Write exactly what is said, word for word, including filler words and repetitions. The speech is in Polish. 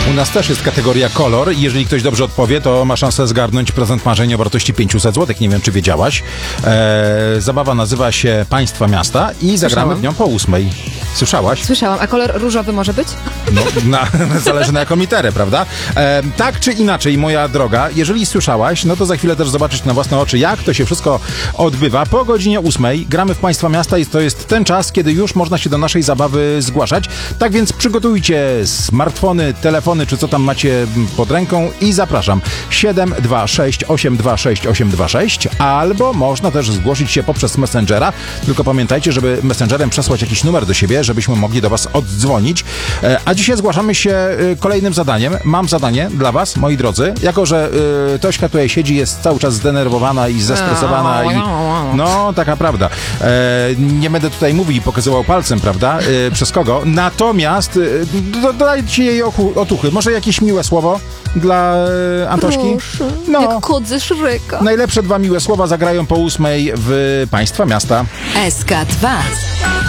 U nas też jest kategoria kolor i jeżeli ktoś dobrze odpowie, to ma szansę zgarnąć prezent marzenia o wartości pięćset złotych. Nie wiem, czy wiedziałaś. Eee, zabawa nazywa się Państwa Miasta i zagramy Słyszałam. w nią po ósmej. Słyszałaś? Słyszałam. A kolor różowy może być? No, na, zależy na jaką literę, prawda? E, tak czy inaczej, moja droga, jeżeli słyszałaś, no to za chwilę też zobaczyć na własne oczy, jak to się wszystko odbywa. Po godzinie ósmej gramy w Państwa Miasta i to jest ten czas, kiedy już można się do naszej zabawy zgłaszać. Tak więc przygotujcie smartfony, telefony, czy co tam macie pod ręką i zapraszam. siedem dwa sześć osiem dwa sześć osiem dwa sześć albo można też zgłosić się poprzez Messengera, tylko pamiętajcie, żeby Messengerem przesłać jakiś numer do siebie, żebyśmy mogli do Was oddzwonić. E, a dzisiaj zgłaszamy się y, kolejnym zadaniem. Mam zadanie dla Was, moi drodzy. Jako, że y, Tośka tutaj siedzi, jest cały czas zdenerwowana i zestresowana i... No, taka prawda. E, nie będę tutaj mówił i pokazywał palcem, prawda? E, przez kogo. Natomiast y, do, dodajcie jej ochu, otuchy. Może jakieś miłe słowo dla y, Antośki? Proszę. No. Jak kot ze Szreka. Najlepsze dwa miłe słowa zagrają po ósmej w Państwa Miasta. S K dwa.